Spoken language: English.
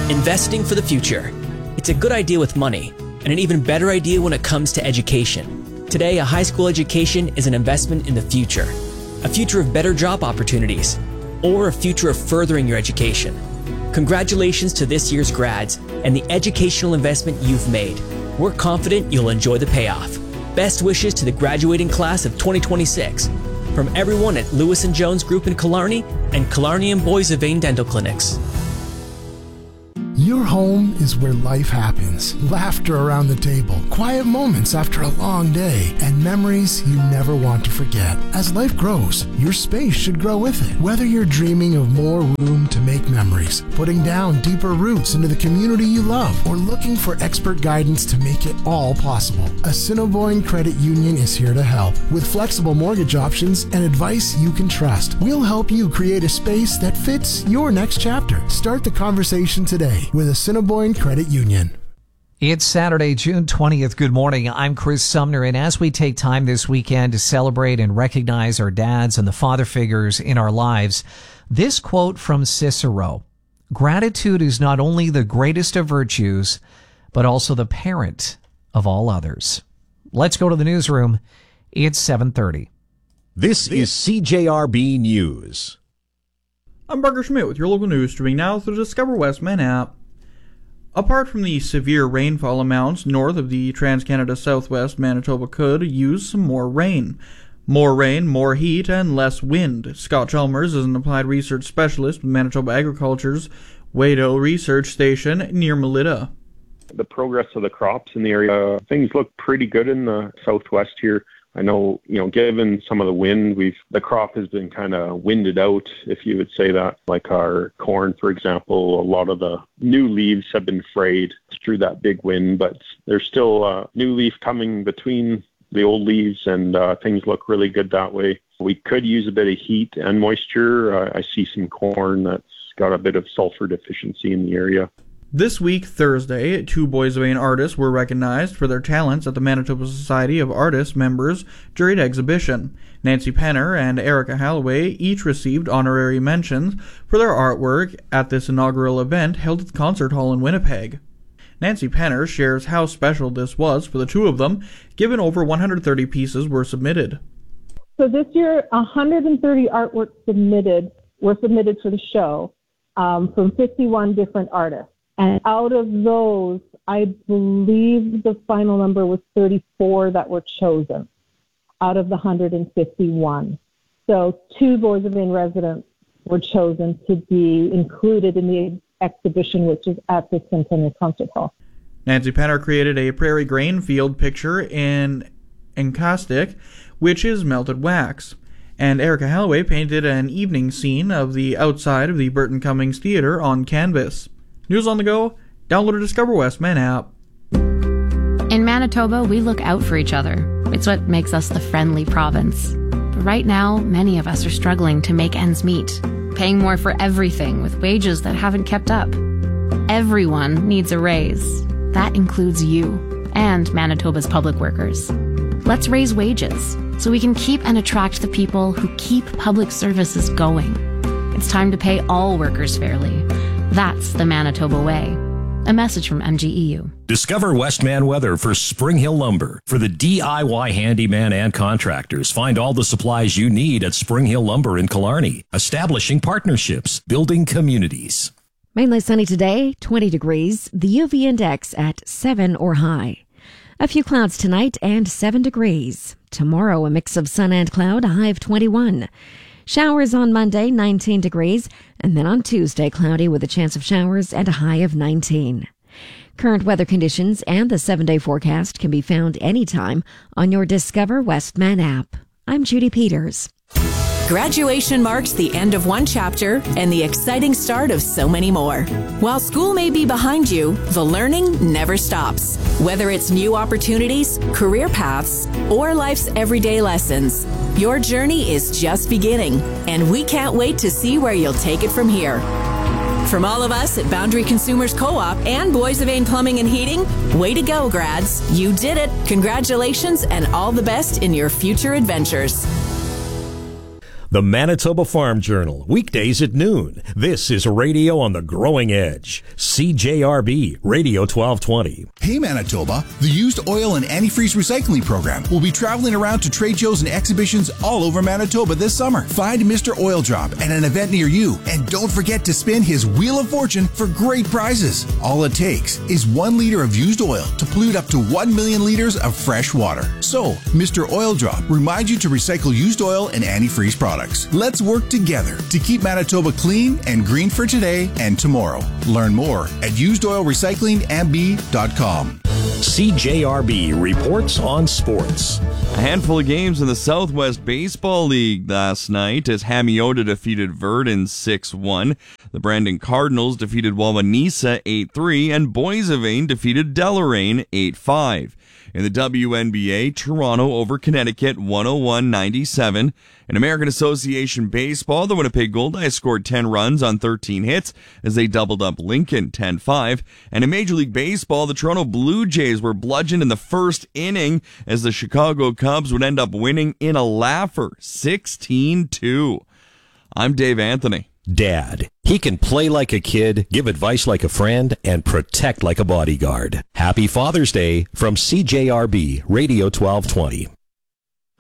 Investing for the future. It's a good idea with money, and an even better idea when it comes to education. Today, a high school education is an investment in the future. A future of better job opportunities, or a future of furthering your education. Congratulations to this year's grads and the educational investment you've made. We're confident you'll enjoy the payoff. Best wishes to the graduating class of 2026 from everyone at Lewis & Jones Group in Killarney and Killarney and Boissevain Dental Clinics. Your home is where life happens. Laughter around the table, quiet moments after a long day, and memories you never want to forget. As life grows, your space should grow with it. Whether you're dreaming of more room to make memories, putting down deeper roots into the community you love, or looking for expert guidance to make it all possible, Assiniboine Credit Union is here to help. With flexible mortgage options and advice you can trust, we'll help you create a space that fits your next chapter. Start the conversation today with Assiniboine Credit Union. It's Saturday, June 20th. Good morning. I'm Chris Sumner, and as we take time this weekend to celebrate and recognize our dads and the father figures in our lives, this quote from Cicero: "Gratitude is not only the greatest of virtues, but also the parent of all others." Let's go to the newsroom. It's 7:30. This is CJRB News. I'm Barker Schmidt with your local news, streaming now through the Discover Westman app. Apart from the severe rainfall amounts north of the Trans-Canada Southwest, Manitoba could use some more rain. More rain, more heat, and less wind. Scott Chalmers is an applied research specialist with Manitoba Agriculture's Wado Research Station near Melita. The progress of the crops in the area, things look pretty good in the southwest here. I know, given some of the wind, the crop has been kind of winded out, if you would say that. Like our corn, for example, a lot of the new leaves have been frayed through that big wind, but there's still new leaf coming between the old leaves, and things look really good that way. We could use a bit of heat and moisture. I see some corn that's got a bit of sulfur deficiency in the area. This week, Thursday, 2 Boissevain artists were recognized for their talents at the Manitoba Society of Artists members' juried exhibition. Nancy Penner and Erica Holloway each received honorary mentions for their artwork at this inaugural event held at the Concert Hall in Winnipeg. Nancy Penner shares how special this was for the two of them, given over 130 pieces were submitted. So this year, 130 artworks were submitted for the show from 51 different artists. And out of those, I believe the final number was 34 that were chosen out of the 151. So 2 Boissevain residents were chosen to be included in the exhibition, which is at the Centennial Concert Hall. Nancy Penner created a prairie grain field picture in encaustic, which is melted wax. And Erica Holloway painted an evening scene of the outside of the Burton Cummings Theatre on canvas. News on the go, download the Discover Westman app. In Manitoba, we look out for each other. It's what makes us the friendly province. But right now, many of us are struggling to make ends meet, paying more for everything with wages that haven't kept up. Everyone needs a raise. That includes you and Manitoba's public workers. Let's raise wages so we can keep and attract the people who keep public services going. It's time to pay all workers fairly. That's the Manitoba way. A message from MGEU. Discover Westman weather for Spring Hill Lumber. For the DIY handyman and contractors, find all the supplies you need at Spring Hill Lumber in Killarney. Establishing partnerships, building communities. Mainly sunny today, 20 degrees. The UV index at 7 or high. A few clouds tonight and 7 degrees. Tomorrow, a mix of sun and cloud, a high of 21. Showers on Monday, 19 degrees, and then on Tuesday, cloudy with a chance of showers and a high of 19. Current weather conditions and the 7-day forecast can be found anytime on your Discover Westman app. I'm Judy Peters. Graduation marks the end of one chapter and the exciting start of so many more. While school may be behind you, the learning never stops. Whether it's new opportunities, career paths, or life's everyday lessons, your journey is just beginning, and we can't wait to see where you'll take it from here. From all of us at Boundary Consumers Co-op and Boissevain Plumbing and Heating, way to go, grads. You did it. Congratulations and all the best in your future adventures. The Manitoba Farm Journal, weekdays at noon. This is radio on the growing edge. CJRB, Radio 1220. Hey Manitoba, the Used Oil and Antifreeze Recycling Program will be traveling around to trade shows and exhibitions all over Manitoba this summer. Find Mr. Oil Drop at an event near you, and don't forget to spin his Wheel of Fortune for great prizes. All it takes is 1 liter of used oil to pollute up to 1 million liters of fresh water. So, Mr. Oil Drop reminds you to recycle used oil and antifreeze products. Let's work together to keep Manitoba clean and green for today and tomorrow. Learn more at usedoilrecyclingmb.com. CJRB reports on sports. A handful of games in the Southwest Baseball League last night as Hamiota defeated Verdun 6-1. The Brandon Cardinals defeated Wawanesa 8-3, and Boissevain defeated Deloraine 8-5. In the WNBA, Toronto over Connecticut 101-97. In American Association Baseball, the Winnipeg Goldeyes scored 10 runs on 13 hits as they doubled up Lincoln 10-5. And in Major League Baseball, the Toronto Blue Jays were bludgeoned in the first inning as the Chicago Cubs would end up winning in a laugher 16-2. I'm Dave Anthony. Dad. He can play like a kid, give advice like a friend, and protect like a bodyguard. Happy Father's Day from CJRB, Radio 1220.